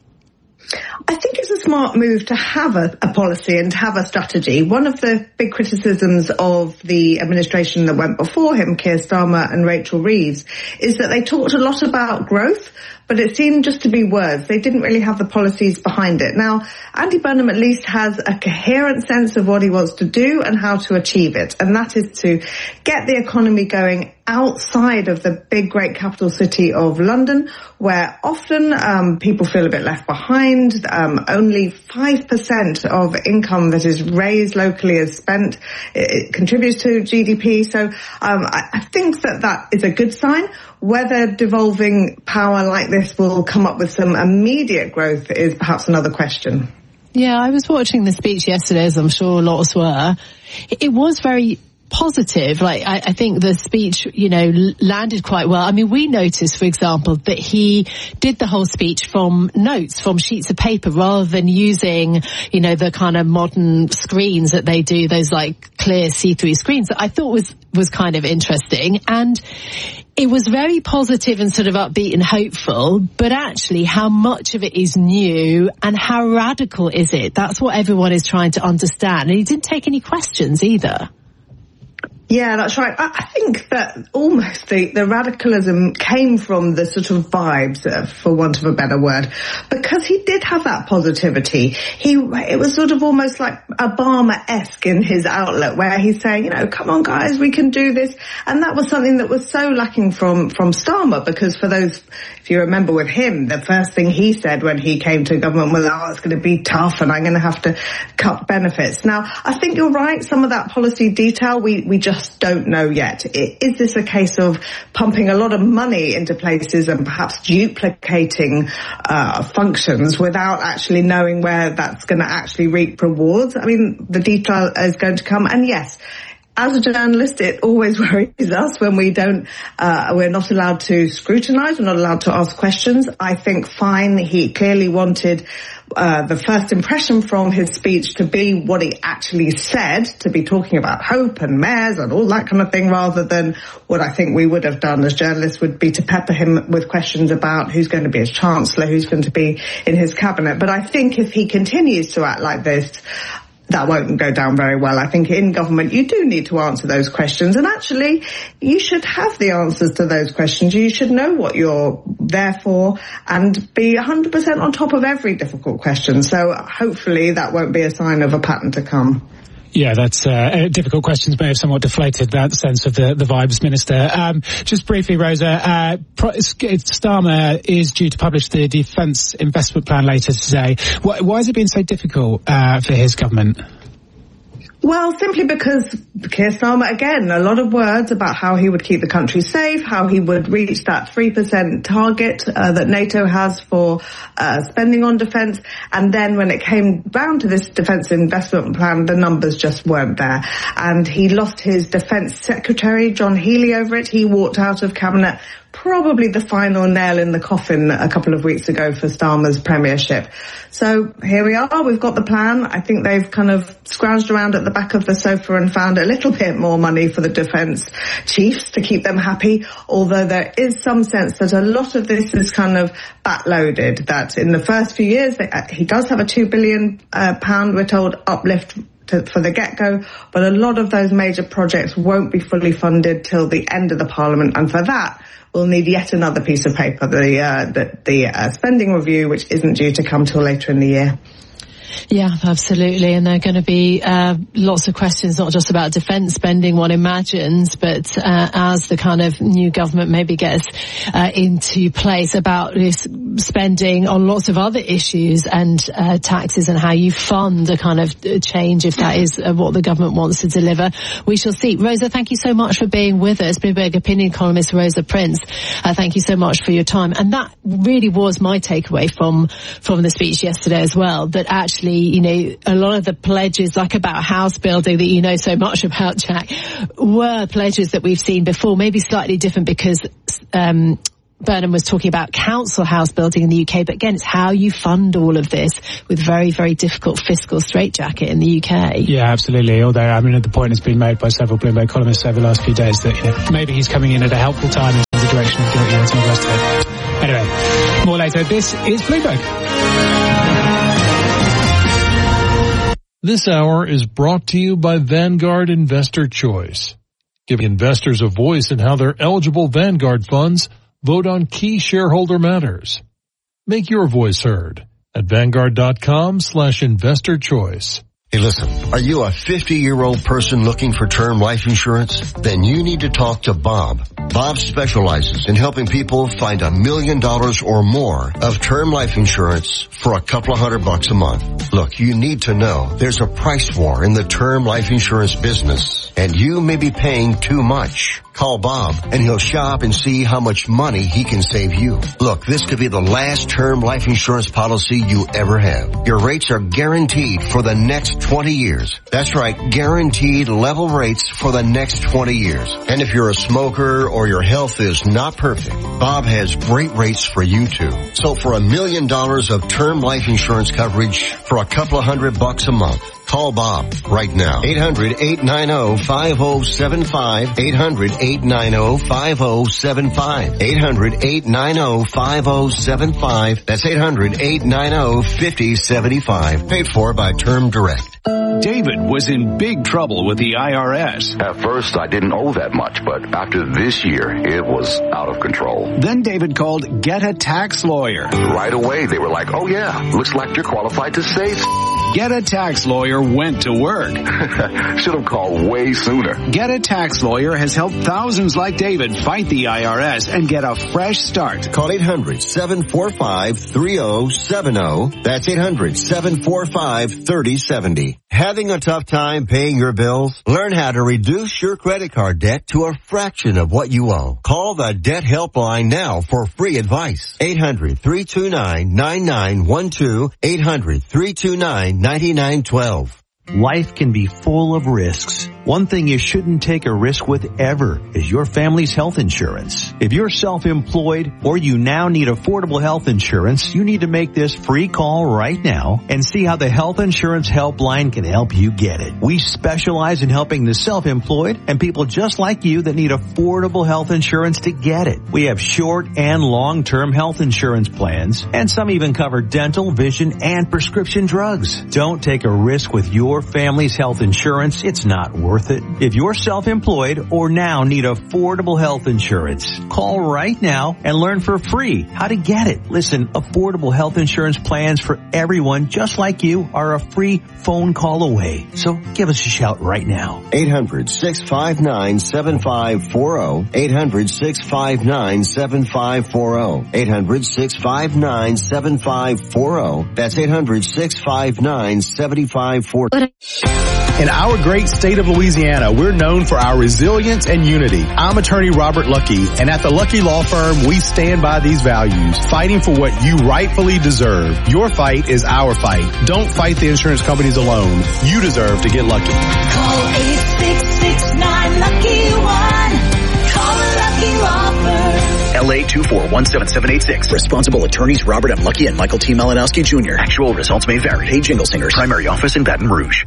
I think it's a smart move to have a, a policy and to have a strategy. One of the big criticisms of the administration that went before him, Keir Starmer and Rachel Reeves, is that they talked a lot about growth, but it seemed just to be words. They didn't really have the policies behind it. Now, Andy Burnham at least has a coherent sense of what he wants to do and how to achieve it, and that is to get the economy going outside of the big, great capital city of London, where often um, people feel a bit left behind. Um, only five percent of income that is raised locally is spent. It, it contributes to G D P. So um, I, I think that that is a good sign. Whether devolving power like this will come up with some immediate growth is perhaps another question. Yeah, I was watching the speech yesterday, as I'm sure lots were. It was very positive. Like, I, I think the speech, you know, landed quite well. I mean, we noticed, for example, that he did the whole speech from notes, from sheets of paper, rather than using, you know, the kind of modern screens that they do, those like clear see-through screens, that I thought was, was kind of interesting. And it was very positive and sort of upbeat and hopeful, but actually how much of it is new and how radical is it? That's what everyone is trying to understand. And he didn't take any questions either. Yeah, that's right. I think that almost the, the radicalism came from the sort of vibes, uh, for want of a better word, because he did have that positivity. He, it was sort of almost like Obama-esque in his outlet, where he's saying, you know, come on guys, we can do this. And that was something that was so lacking from, from Starmer, because for those, if you remember with him, the first thing he said when he came to government was, oh, it's going to be tough and I'm going to have to cut benefits. Now, I think you're right. Some of that policy detail, we, we just don't know yet. Is this a case of pumping a lot of money into places and perhaps duplicating uh, functions without actually knowing where that's going to actually reap rewards? I mean, the detail is going to come. And yes, as a journalist, it always worries us when we don't, uh, we're not allowed to scrutinise, we're not allowed to ask questions. I think fine, he clearly wanted uh, the first impression from his speech to be what he actually said, to be talking about hope and mayors and all that kind of thing, rather than what I think we would have done as journalists would be to pepper him with questions about who's going to be his chancellor, who's going to be in his cabinet. But I think if he continues to act like this, that won't go down very well. I think in government you do need to answer those questions, and actually you should have the answers to those questions. You should know what you're there for and be one hundred percent on top of every difficult question. So hopefully that won't be a sign of a pattern to come. Yeah, that's uh, difficult questions may have somewhat deflated that sense of the, the vibes, Minister. Um, just briefly, Rosa, uh, Starmer is due to publish the Defence Investment Plan later today. Why, why has it been so difficult uh, for his government? Well, simply because Keir Starmer, again, a lot of words about how he would keep the country safe, how he would reach that three percent target uh, that NATO has for uh, spending on defence. And then when it came down to this defence investment plan, the numbers just weren't there. And he lost his defence secretary, John Healey, over it. He walked out of cabinet probably the final nail in the coffin a couple of weeks ago for Starmer's premiership. So here we are. We've got the plan. I think they've kind of scrounged around at the back of the sofa and found a little bit more money for the defence chiefs to keep them happy, although there is some sense that a lot of this is kind of backloaded, that in the first few years they, uh, he does have a two billion uh, pound, we're told, uplift to, for the get-go, but a lot of those major projects won't be fully funded till the end of the Parliament, and for that we'll need yet another piece of paper, the uh, the, the uh, spending review, which isn't due to come till later in the year. Yeah, absolutely. And there are going to be uh, lots of questions, not just about defence spending, one imagines, but uh, as the kind of new government maybe gets uh, into place, about this spending on lots of other issues and uh, taxes and how you fund a kind of change, if that is uh, what the government wants to deliver. We shall see. Rosa, thank you so much for being with us. Bloomberg opinion columnist Rosa Prince, uh, thank you so much for your time. And that really was my takeaway from, from the speech yesterday as well, that actually, you know, a lot of the pledges, like about house building that you know so much about, Jack, were pledges that we've seen before, maybe slightly different because um Burnham was talking about council house building in the U K, but again, it's how you fund all of this with very, very difficult fiscal straitjacket in the U K. Yeah, absolutely. Although, I mean, the point has been made by several Bloomberg columnists over the last few days that, you know, maybe he's coming in at a helpful time in terms of direction of guilty and some of the rest of it. Anyway, more later. This is Bloomberg. This hour is brought to you by Vanguard Investor Choice, giving investors a voice in how their eligible Vanguard funds vote on key shareholder matters. Make your voice heard at Vanguard.com slash investor choice. Hey, listen, are you a fifty-year-old person looking for term life insurance? Then you need to talk to Bob. Bob specializes in helping people find a million dollars or more of term life insurance for a couple of hundred bucks a month. Look, you need to know there's a price war in the term life insurance business, and you may be paying too much. Call Bob, and he'll shop and see how much money he can save you. Look, this could be the last term life insurance policy you ever have. Your rates are guaranteed for the next twenty years. That's right, guaranteed level rates for the next twenty years. And if you're a smoker or your health is not perfect, Bob has great rates for you too. So for a million dollars of term life insurance coverage for a couple of hundred bucks a month, call Bob right now. eight hundred, eight nine zero, five zero seven five. eight hundred, eight nine zero, five zero seven five. eight hundred, eight nine zero, five zero seven five. That's eight hundred, eight nine zero, five zero seven five. Paid for by Term Direct. David was in big trouble with the I R S. At first, I didn't owe that much, but after this year, it was out of control. Then David called Get a Tax Lawyer. Right away, they were like, oh yeah, looks like you're qualified to save. Get a Tax Lawyer went to work. Should have called way sooner. Get a Tax Lawyer has helped thousands like David fight the I R S and get a fresh start. Call eight hundred, seven four five, three zero seven zero. That's eight hundred, seven four five, three zero seven zero. Having a tough time paying your bills? Learn how to reduce your credit card debt to a fraction of what you owe. Call the Debt Helpline now for free advice. eight hundred, three two nine, nine nine one two. eight hundred, three two nine, nine nine one two. Life can be full of risks. One thing you shouldn't take a risk with ever is your family's health insurance. If you're self-employed or you now need affordable health insurance, you need to make this free call right now and see how the Health Insurance Helpline can help you get it. We specialize in helping the self-employed and people just like you that need affordable health insurance to get it. We have short and long-term health insurance plans, and some even cover dental, vision, and prescription drugs. Don't take a risk with your family's health insurance. It's not worth it. If you're self-employed or now need affordable health insurance, call right now and learn for free how to get it. Listen, affordable health insurance plans for everyone just like you are a free phone call away. So give us a shout right now. eight hundred, six five nine, seven five four zero. eight hundred, six five nine, seven five four zero. eight hundred, six five nine, seven five four zero. That's eight hundred, six five nine, seven five four zero. In our great state of Louisiana, we're known for our resilience and unity. I'm attorney Robert Lucky, and at the Lucky Law Firm, we stand by these values, fighting for what you rightfully deserve. Your fight is our fight. Don't fight the insurance companies alone. You deserve to get lucky. Call eight six six nine, lucky one. Call the Lucky Law Firm. L A two four one seven seven eight six. Responsible attorneys Robert M. Lucky and Michael T. Malinowski Junior Actual results may vary. Page Inglesingers. Primary office in Baton Rouge.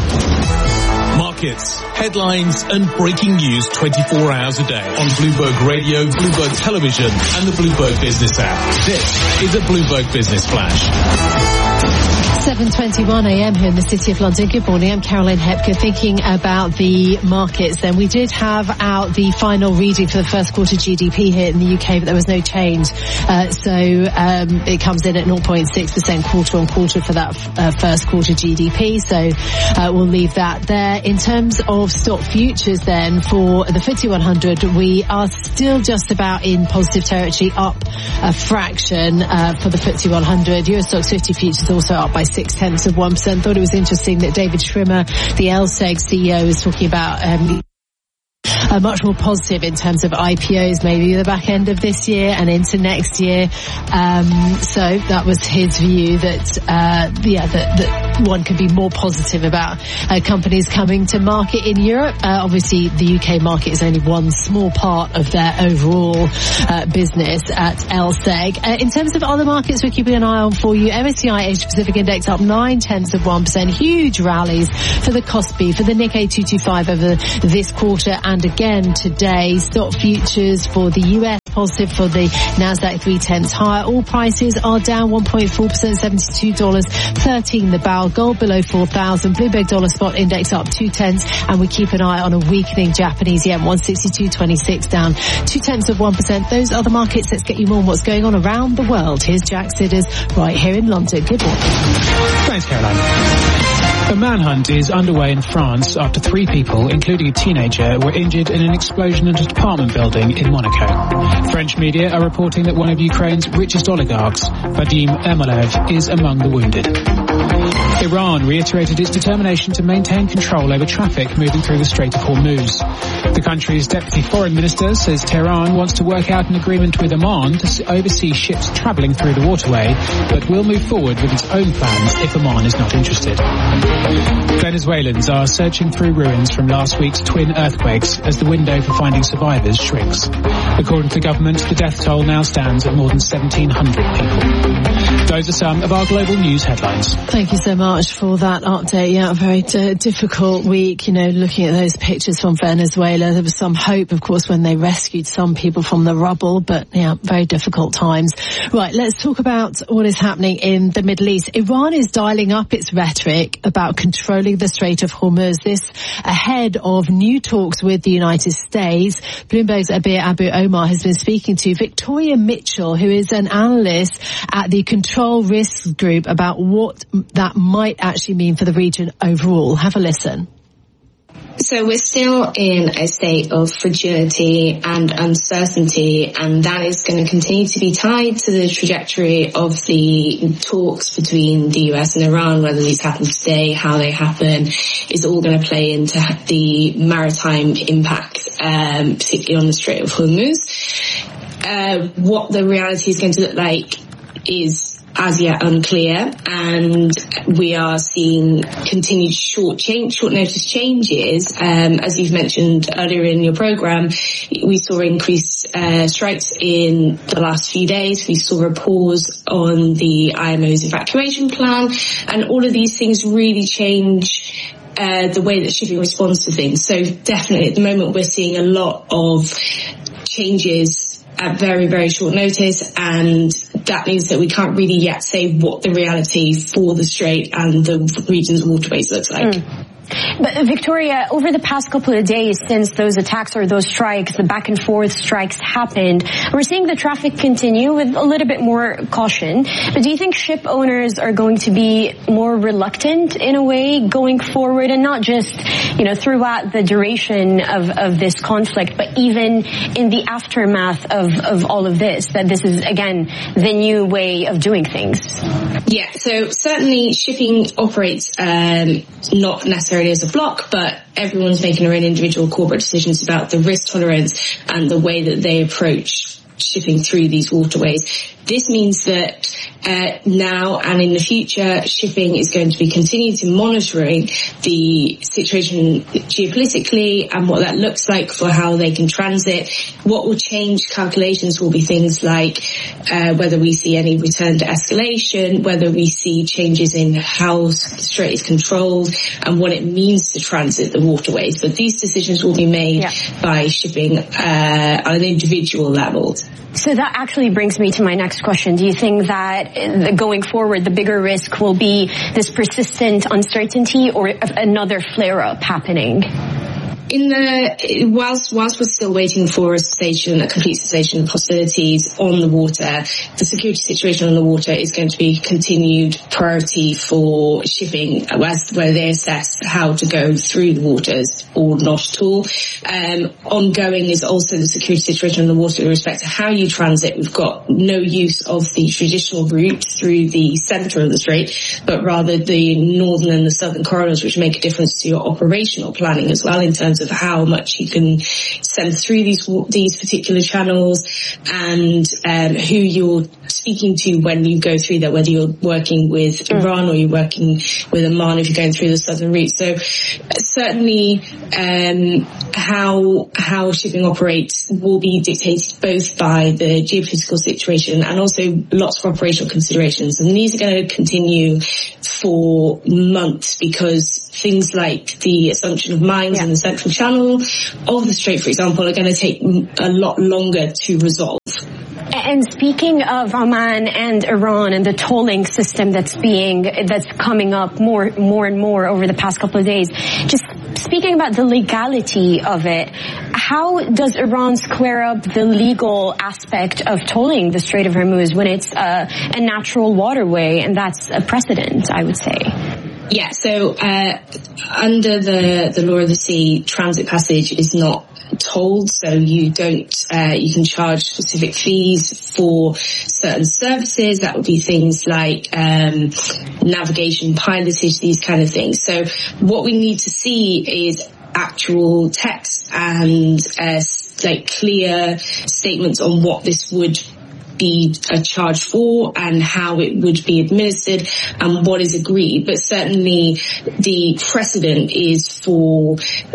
Markets, headlines and breaking news twenty-four hours a day on Bloomberg Radio, Bloomberg Television and the Bloomberg Business app. This is a Bloomberg Business Flash. seven twenty-one a.m. here in the City of London. Good morning. I'm Caroline Hepker. Thinking about the markets then, we did have out the final reading for the first quarter G D P here in the U K, but there was no change. Uh, so um, it comes in at zero point six percent quarter on quarter for that uh, first quarter G D P. So uh, we'll leave that there. In terms of stock futures then, for the F T S E one hundred, we are still just about in positive territory, up a fraction uh, for the F T S E one hundred. Eurostoxx fifty futures also up by six tenths of one percent. Thought it was interesting that David Schwimmer, the L S E G C E O, is talking about um, Uh, much more positive in terms of I P Os, maybe the back end of this year and into next year. Um, so that was his view that, uh, yeah, that, that one could be more positive about uh, companies coming to market in Europe. Uh, obviously, the U K market is only one small part of their overall uh, business at L S E G. Uh, in terms of other markets, we're keeping an eye on for you. M S C I Asia Pacific Index up nine tenths of one percent. Huge rallies for the Kospi, for the Nikkei two twenty-five over this quarter and again today. Stock futures for the U S positive, for the Nasdaq three tenths higher. All prices are down one point four percent, seventy-two dollars thirteen the barrel. Gold below four thousand. Bloomberg Dollar Spot Index up two tenths, and we keep an eye on a weakening Japanese yen, one sixty-two twenty-six down two tenths of one percent. Those other markets. Let's get you more on what's going on around the world. Here's Jack Sidders right here in London. Good morning. Thanks, Caroline. A manhunt is underway in France after three people, including a teenager, were injured in an explosion at an apartment building in Monaco. French media are reporting that one of Ukraine's richest oligarchs, Vadim Ermolev, is among the wounded. Iran reiterated its determination to maintain control over traffic moving through the Strait of Hormuz. The country's deputy foreign minister says Tehran wants to work out an agreement with Oman to oversee ships travelling through the waterway, but will move forward with its own plans if Oman is not interested. Venezuelans are searching through ruins from last week's twin earthquakes as the window for finding survivors shrinks. According to the government, the death toll now stands at more than seventeen hundred people. Those are some of our global news headlines. Thank you so much for that update. Yeah, a very d- difficult week, you know, looking at those pictures from Venezuela. There was some hope, of course, when they rescued some people from the rubble, but yeah, very difficult times. Right, let's talk about what is happening in the Middle East. Iran is dialing up its rhetoric about controlling the Strait of Hormuz. This ahead of new talks with the United States. Bloomberg's Abir Abu Omar has been speaking to Victoria Mitchell, who is an analyst at the Control Risks Group, about what that might actually mean for the region overall. Have a listen. So we're still in a state of fragility and uncertainty, and that is going to continue to be tied to the trajectory of the talks between the U S and Iran. Whether these happen today, how they happen, is all going to play into the maritime impact, um, particularly on the Strait of Hormuz. Uh, what the reality is going to look like is as yet unclear, and we are seeing continued short change, short notice changes. Um, as you've mentioned earlier in your program, we saw increased uh, strikes in the last few days. We saw a pause on the I M O's evacuation plan, and all of these things really change uh, the way that shipping responds to things. So definitely at the moment we're seeing a lot of changes at very, very short notice, and that means that we can't really yet say what the reality for the Strait and the region's waterways looks like. Mm. But Victoria, over the past couple of days since those attacks or those strikes, the back and forth strikes happened, we're seeing the traffic continue with a little bit more caution. But do you think ship owners are going to be more reluctant in a way going forward, and not just, you know, throughout the duration of, of this conflict, but even in the aftermath of, of all of this, that this is, again, the new way of doing things? Yeah, so certainly shipping operates um, not necessarily as a block, but everyone's making their own individual corporate decisions about the risk tolerance and the way that they approach shipping through these waterways. This means that uh, now and in the future, shipping is going to be continuing to monitoring the situation geopolitically and what that looks like for how they can transit. What will change calculations will be things like uh, whether we see any return to escalation, whether we see changes in how the strait is controlled and what it means to transit the waterways. But these decisions will be made yeah. by shipping uh, on an individual level. So that actually brings me to my next question. Do you think that going forward, the bigger risk will be this persistent uncertainty or another flare-up happening? In the whilst whilst we're still waiting for a cessation, a complete cessation of hostilities on the water, the security situation on the water is going to be continued priority for shipping, where they assess how to go through the waters or not at all. Um, ongoing is also the security situation on the water with respect to how you transit. We've got no use of the traditional route through the centre of the strait, but rather the northern and the southern corridors, which make a difference to your operational planning as well in terms of how much you can send through these these particular channels and um, who you're speaking to when you go through that, whether you're working with mm. Iran or you're working with Oman if you're going through the southern route. So certainly um, how how shipping operates will be dictated both by the geopolitical situation and also lots of operational considerations. And these are going to continue for months because things like the assumption of mines yeah. in the central channel of the strait, for example, are going to take a lot longer to resolve. And speaking of Oman and Iran and the tolling system that's being that's coming up more more and more over the past couple of days, just speaking about the legality of it, how does Iran square up the legal aspect of tolling the Strait of Hormuz when it's uh, a natural waterway, and that's a precedent, I would say? Yeah, so uh, under the, the law of the sea, transit passage is not tolled, so you don't, uh, you can charge specific fees for certain services. That would be things like um, navigation, pilotage, these kind of things. So what we need to see is actual text and uh, like clear statements on what this would be a charge for and how it would be administered and what is agreed. But certainly the precedent is for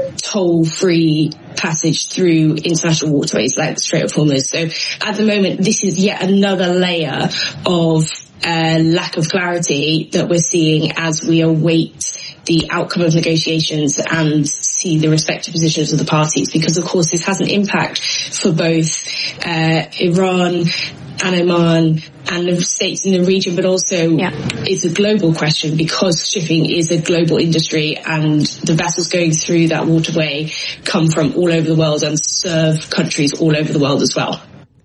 toll-free passage through international waterways like the Strait of Hormuz. So at the moment, this is yet another layer of uh, lack of clarity that we're seeing as we await the outcome of negotiations and see the respective positions of the parties, because of course this has an impact for both uh, Iran and Oman and the states in the region, but also yeah. it's a global question because shipping is a global industry and the vessels going through that waterway come from all over the world and serve countries all over the world as well.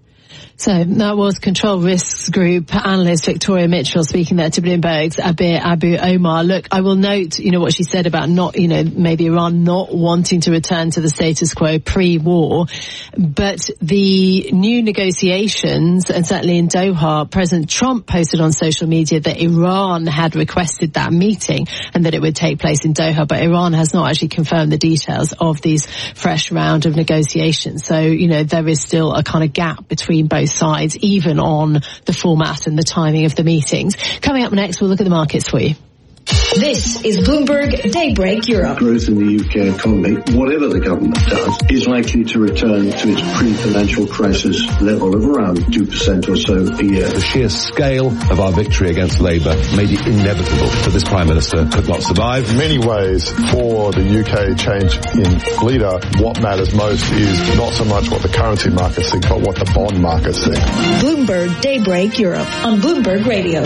So that was Control Risks Group analyst Victoria Mitchell speaking there to Bloomberg's Abir Abu Omar. Look, I will note, you know, what she said about not, you know, maybe Iran not wanting to return to the status quo pre-war, but the new negotiations, and certainly in Doha, President Trump posted on social media that Iran had requested that meeting and that it would take place in Doha, but Iran has not actually confirmed the details of these fresh round of negotiations. So, you know, there is still a kind of gap between both sides, even on the format and the timing of the meetings. Coming up next, we'll look at the markets for you. This is Bloomberg Daybreak Europe. Growth in the U K economy, whatever the government does, is likely to return to its pre-financial crisis level of around two percent or so a year. The sheer scale of our victory against Labour made it inevitable that this Prime Minister could not survive. In many ways, for the U K change in leader, what matters most is not so much what the currency markets think, but what the bond markets think. Bloomberg Daybreak Europe on Bloomberg Radio.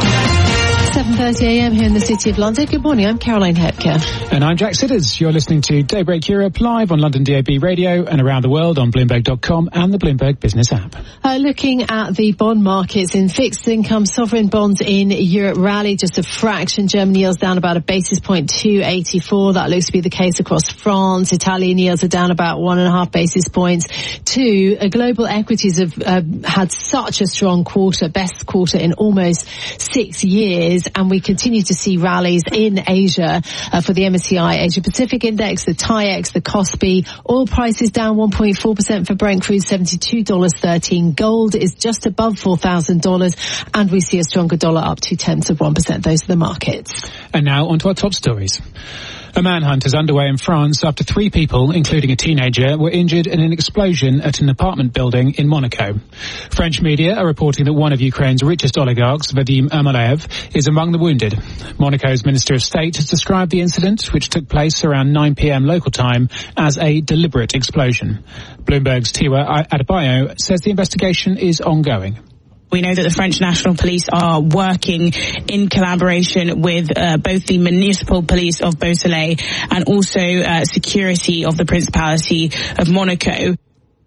seven thirty a.m. here in the City of London. Good morning, I'm Caroline Hepker. And I'm Jack Sidders. You're listening to Daybreak Europe live on London D A B Radio and around the world on Bloomberg dot com and the Bloomberg Business app. Uh, looking at the bond markets in fixed income, sovereign bonds in Europe rallied just a fraction. Germany yields down about a basis point, two eighty-four. That looks to be the case across France. Italian yields are down about one and a half basis points. Two, uh, global equities have uh, had such a strong quarter, best quarter in almost six years. equities, and we continue to see rallies in Asia uh, for the M S C I Asia Pacific Index, the T I E X, the Kospi. Oil prices down one point four percent for Brent crude, seventy-two dollars and thirteen cents. Gold is just above four thousand dollars, and we see a stronger dollar up two tenths of one percent. Those are the markets. And now on to our top stories. A manhunt is underway in France after three people, including a teenager, were injured in an explosion at an apartment building in Monaco. French media are reporting that one of Ukraine's richest oligarchs, Vadim Ermolaev, is among the wounded. Monaco's Minister of State has described the incident, which took place around nine p.m. local time, as a deliberate explosion. Bloomberg's Tiwa Adebayo says the investigation is ongoing. We know that the French National Police are working in collaboration with uh, both the municipal police of Beausoleil and also uh, security of the Principality of Monaco.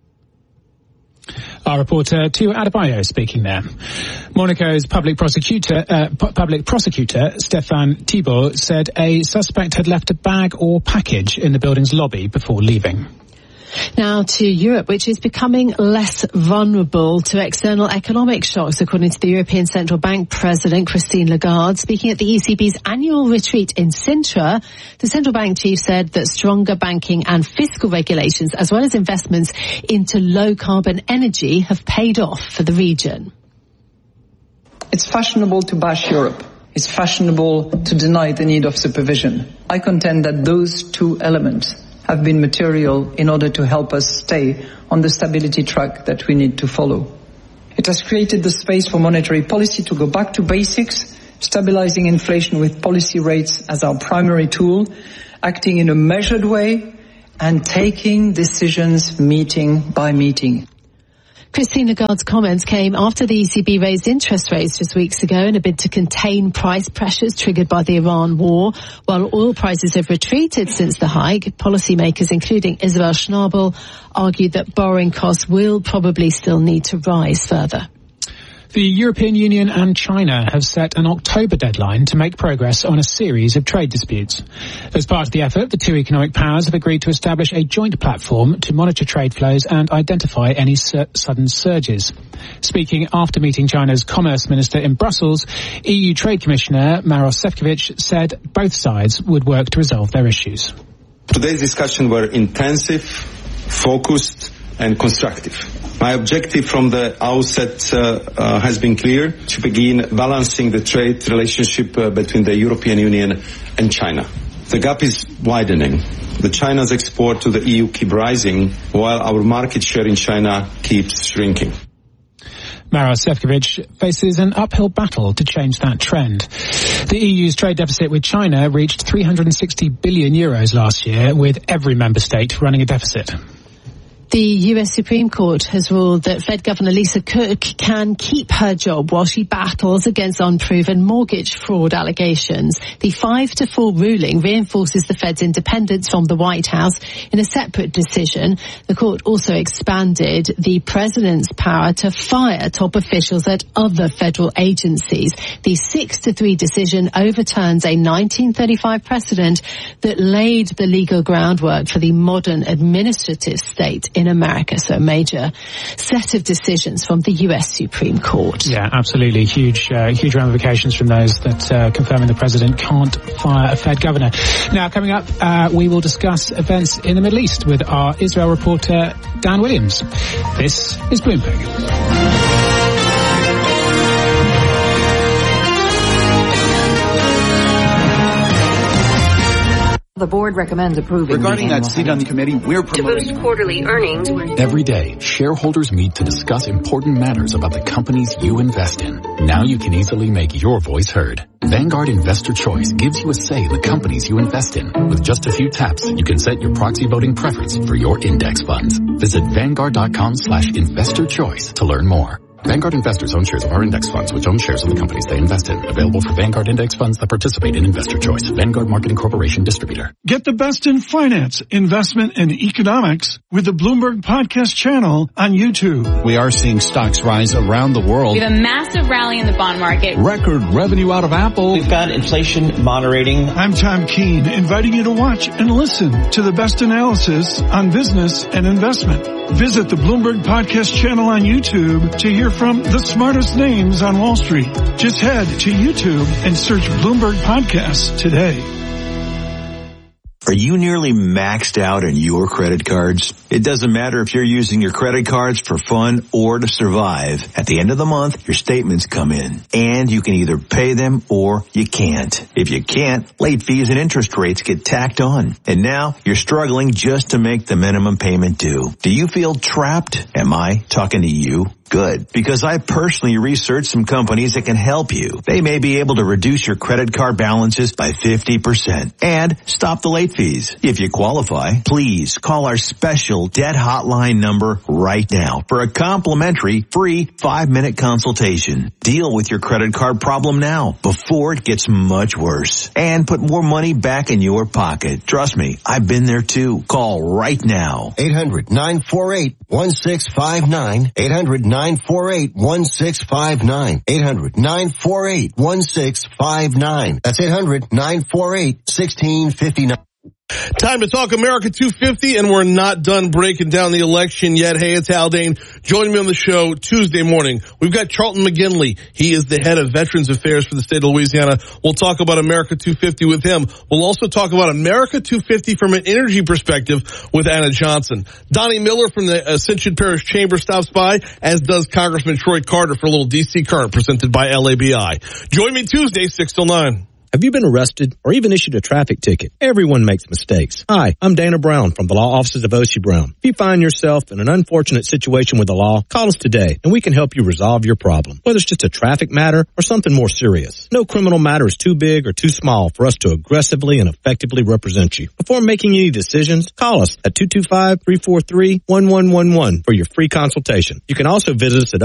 Our reporter Tiwa Adebayo speaking there. Monaco's public prosecutor, uh, pu- public prosecutor Stéphane Thibault said a suspect had left a bag or package in the building's lobby before leaving. Now to Europe, which is becoming less vulnerable to external economic shocks, according to the European Central Bank President Christine Lagarde. Speaking at the E C B's annual retreat in Sintra, the central bank chief said that stronger banking and fiscal regulations, as well as investments into low-carbon energy, have paid off for the region. It's fashionable to bash Europe. It's fashionable to deny the need of supervision. I contend that those two elements have been material in order to help us stay on the stability track that we need to follow. It has created the space for monetary policy to go back to basics, stabilizing inflation with policy rates as our primary tool, acting in a measured way, and taking decisions meeting by meeting. Christine Lagarde's comments came after the E C B raised interest rates just weeks ago in a bid to contain price pressures triggered by the Iran war. While oil prices have retreated since the hike, policymakers, including Isabel Schnabel, argued that borrowing costs will probably still need to rise further. The European Union and China have set an October deadline to make progress on a series of trade disputes. As part of the effort, the two economic powers have agreed to establish a joint platform to monitor trade flows and identify any sur- sudden surges. Speaking after meeting China's Commerce Minister in Brussels, E U Trade Commissioner Maros Sefcovic said both sides would work to resolve their issues. Today's discussions were intensive, focused and constructive. My objective from the outset uh, uh, has been clear: to begin balancing the trade relationship uh, between the European Union and China. The gap is widening. The China's export to the E U keep rising, while our market share in China keeps shrinking. Maros Sefcovic faces an uphill battle to change that trend. The E U's trade deficit with China reached three hundred sixty billion euros last year, with every member state running a deficit. The U S Supreme Court has ruled that Fed Governor Lisa Cook can keep her job while she battles against unproven mortgage fraud allegations. The five to four ruling reinforces the Fed's independence from the White House. In a separate decision, the court also expanded the president's power to fire top officials at other federal agencies. The six to three decision overturns a nineteen thirty-five precedent that laid the legal groundwork for the modern administrative state in America. So a major set of decisions from the U S Supreme Court. Yeah, absolutely. Huge, uh, huge ramifications from those that uh, confirming the president can't fire a Fed governor. Now, coming up, uh, we will discuss events in the Middle East with our Israel reporter, Dan Williams. This is Bloomberg. The board recommends approving. Regarding that seat on the committee, we're promoting to boost quarterly earnings. Every day, shareholders meet to discuss important matters about the companies you invest in. Now you can easily make your voice heard. Vanguard Investor Choice gives you a say in the companies you invest in. With just a few taps, you can set your proxy voting preference for your index funds. Visit Vanguard.com slash investor choice to learn more. Vanguard investors own shares of our index funds, which own shares of the companies they invest in. Available for Vanguard index funds that participate in Investor Choice. Vanguard Marketing Corporation distributor. Get the best in finance, investment, and economics with the Bloomberg Podcast channel on YouTube. We are seeing stocks rise around the world. We have a massive rally in the bond market. Record revenue out of Apple. We've got inflation moderating. I'm Tom Keene, inviting you to watch and listen to the best analysis on business and investment. Visit the Bloomberg Podcast channel on YouTube to hear from the smartest names on Wall Street. Just head to YouTube and search Bloomberg Podcasts today. Are you nearly maxed out on your credit cards? It doesn't matter if you're using your credit cards for fun or to survive. At the end of the month, your statements come in, and you can either pay them or you can't. If you can't, late fees and interest rates get tacked on. And now you're struggling just to make the minimum payment due. Do you feel trapped? Am I talking to you? Good, because I personally researched some companies that can help you. They may be able to reduce your credit card balances by fifty percent and stop the late fees. If you qualify, please call our special debt hotline number right now for a complimentary free five-minute consultation. Deal with your credit card problem now before it gets much worse and put more money back in your pocket. Trust me, I've been there too. Call right now. eight hundred nine four eight one six five nine. eight hundred nine four eight one six five nine. eight hundred nine four eight one six five nine. That's eight hundred nine four eight one six five nine. Time to talk America two fifty, and we're not done breaking down the election yet. Hey, it's Haldane. Joining me on the show Tuesday morning, we've got Charlton McGinley. He is the head of Veterans Affairs for the state of Louisiana. We'll talk about America two fifty with him. We'll also talk about America two fifty from an energy perspective with Anna Johnson. Donnie Miller from the Ascension Parish Chamber stops by, as does Congressman Troy Carter for a little D C Current presented by L A B I. Join me Tuesday, six till nine. Have you been arrested or even issued a traffic ticket? Everyone makes mistakes. Hi, I'm Dana Brown from the law offices of Oshie Brown. If you find yourself in an unfortunate situation with the law, call us today and we can help you resolve your problem, whether it's just a traffic matter or something more serious. No criminal matter is too big or too small for us to aggressively and effectively represent you. Before making any decisions, call us at two two five, three four three, one one one one for your free consultation. You can also visit us at